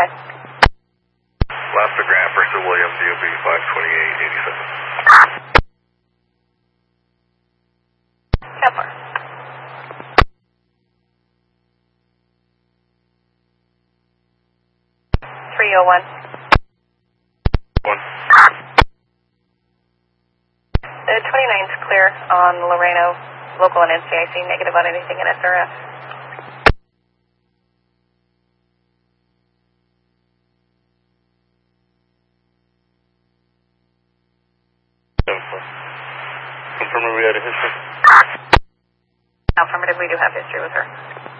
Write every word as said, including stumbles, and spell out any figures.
ahead. Last Grant, Bristol William, D O B five twenty-eight eighty-seven. Kepler. three oh one. One. The twenty-nine's clear on Loreno, local and N C I C, negative on anything in S R S. Confirming we had a history. Affirmative, we do have history with her.